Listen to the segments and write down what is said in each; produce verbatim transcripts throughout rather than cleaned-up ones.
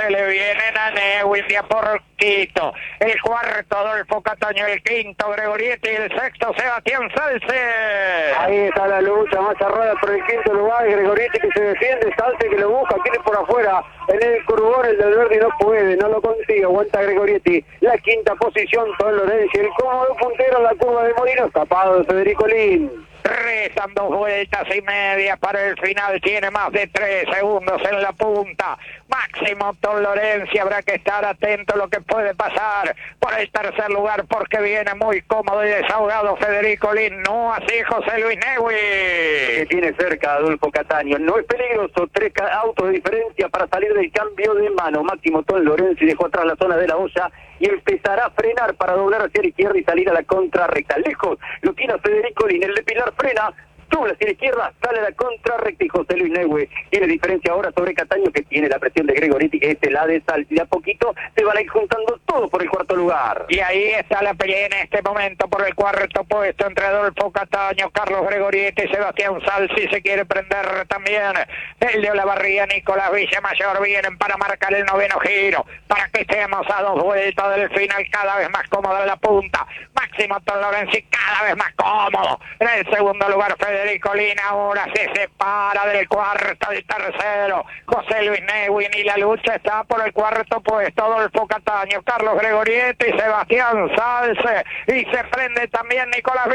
se le vienen a Neuwin de a porquito. El cuarto, Adolfo Cataño, el quinto, Gregorietti, y el sexto, Sebastián Salce. Ahí está la lucha más cerrada por el quinto lugar, Gregorietti que se defiende, Salce que lo busca, quiere por afuera, en el curvón el del verde no puede, no lo consigue, aguanta Gregorietti. La quinta posición, Don Lorenzi, el cómodo puntero en la curva de Molino, escapado de Federico Lin. Restan dos vueltas y media para el final, tiene más de tres segundos en la punta. Máximo Don Lorenzi, habrá que estar atento a lo que puede pasar por el tercer lugar, porque viene muy cómodo y desahogado Federico Lin, no así José Luis Neuwin. Que tiene cerca Adolfo Cataño, no es peligroso, tres autos de diferencia para salir del cambio de mano. Máximo Don Lorenzi dejó atrás la zona de la olla y empezará a frenar para doblar hacia la izquierda y salir a la contrarrecta. Lejos lo tiene Federico Lin, el de Pilar frena, dobla hacia la izquierda, sale a la contrarrecta y José Luis Neuwin tiene diferencia ahora sobre Cataño, que tiene la presión de Gregorietti, que este la de Salce, y a poquito se van a ir juntando todo por el cuarto lugar. Y ahí está la pelea en este momento por el cuarto puesto entre Adolfo Cataño, Carlos Gregorietti y Sebastián Salce. Se quiere prender también el de Olavarría, Nicolás Villamayor, vienen para marcar el noveno giro, para que estemos a dos vueltas del final, cada vez más cómodo en la punta. Máximo Don Lorenzi cada vez más cómodo en el segundo lugar. Federico Lin ahora se separa del cuarto al tercero, José Luis Neuwin, y la lucha está por el cuarto puesto, Adolfo Cataño, Carlos Gregorietti y Sebastián Salce, y se prende también Nicolás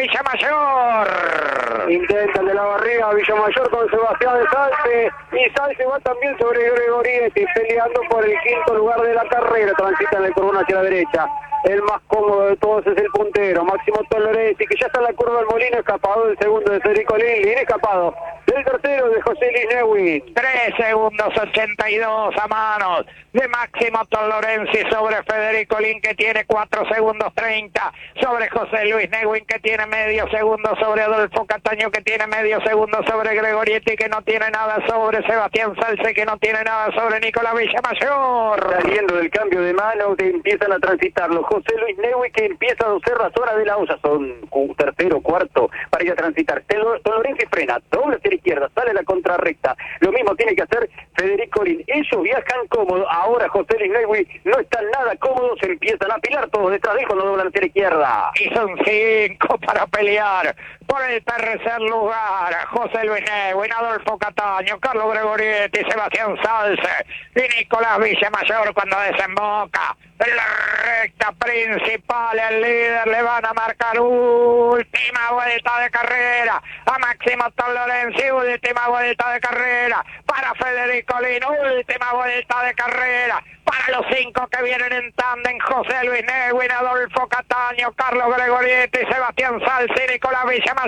Villamayor. Intenta de la barriga Villamayor con Sebastián Salce, y Salce va también sobre Gregorietti, peleando por el quinto lugar de la carrera, transita en el curvón hacia la derecha. El más cómodo de todos es el puntero, Máximo Don Lorenzi, que ya está en la curva del Molino, escapado del segundo de Federico Lin, Lin escapado del tercero de José Luis Neuwin. tres segundos ochenta y dos a manos de Máximo Don Lorenzi sobre Federico Lin, que tiene cuatro segundos treinta, sobre José Luis Neuwin, que tiene medio segundo, sobre Adolfo Cataño, que tiene medio segundo, sobre Gregorietti, que no tiene nada, sobre Sebastián Salce, que no tiene nada, sobre Nicolás Villamayor. Saliendo del cambio de mano, te empiezan a transitarlo. José Luis Neuwin, que empieza a docer las horas de la olla, son un tercero, cuarto, para ir a transitar. Don Lorenzi frena, dobla hacia la izquierda, sale a la contrarrecta. Lo mismo tiene que hacer Federico Lin. Ellos viajan cómodos. Ahora José Luis Neuwin no están nada cómodos, se empiezan a apilar todos detrás de él cuando doblan hacia la izquierda. Y son cinco para pelear por el tercer lugar. José Luis Neuwin, Adolfo Cataño, Carlos Gregorietti, Sebastián Salce y Nicolás Villamayor cuando desemboca en la recta principal. El líder le van a marcar última vuelta de carrera a Máximo Don Lorenzi, última vuelta de carrera para Federico Lin, última vuelta de carrera para los cinco que vienen en tándem: José Luis Neuwin, Adolfo Cataño, Carlos Gregorietti, Sebastián Salce y Nicolás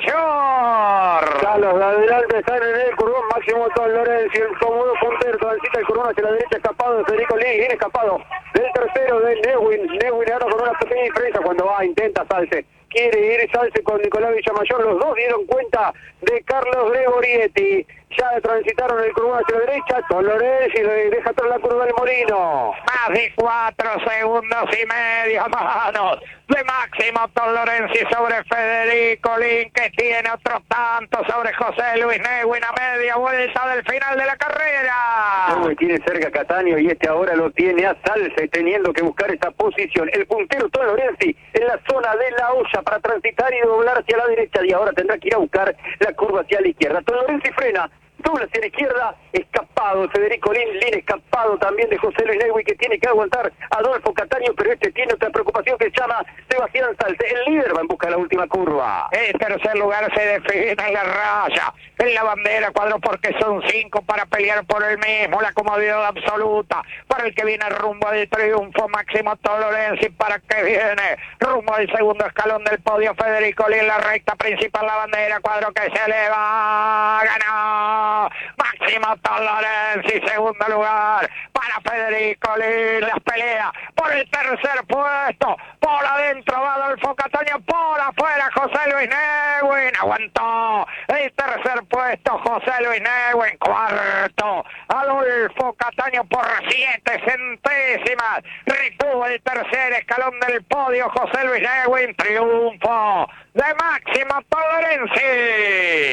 Villamayor. Carlos de adelante están en el curvón, Máximo Don Lorenzi, el cómodo puntero, transita el curvón hacia la derecha, escapado de Federico Lin, viene escapado del tercero de Neuwin. Neuwin ahora con una pequeña diferencia cuando va, intenta Salce. Quiere ir Salce con Nicolás Villamayor, los dos dieron cuenta de Carlos Gregorietti. Ya transitaron el curvón hacia la derecha, Don Lorenzi deja atrás la curva del Molino. Más de cuatro segundos y medio, manos de Máximo Don Lorenzi sobre Federico Lin, que tiene otro tanto sobre José Luis Neuwin a media vuelta del final de la carrera. Neuwin tiene cerca a Cataño y este ahora lo tiene a Salce, teniendo que buscar esa posición. El puntero Don Lorenzi en la zona de la olla para transitar y doblar hacia la derecha, y ahora tendrá que ir a buscar la curva hacia la izquierda. Don Lorenzi frena, dobla hacia la izquierda, escapado Federico Lin, Lin escapado también de José Luis Neuwin, que tiene que aguantar a Adolfo Cataño, pero este tiene otra preocupación que se llama Sebastián Salce. El líder va en busca de la última curva. El tercer lugar se define en la raya, en la bandera cuadro, porque son cinco para pelear por el mismo, la comodidad absoluta para el que viene rumbo al triunfo, Máximo Don Lorenzi, para que viene rumbo al segundo escalón del podio, Federico Lin, la recta principal, la bandera cuadro que se eleva, ganó Máximo Don Lorenzi, segundo lugar para Federico Lin. Las pelea por el tercer puesto, por adentro va Adolfo Cataño, por afuera José Luis Neuwin, aguantó el tercer puesto José Luis Neuwin, cuarto Adolfo Cataño por siete centésimas, retuvo el tercer escalón del podio José Luis Neuwin, triunfo de Máximo Don Lorenzi.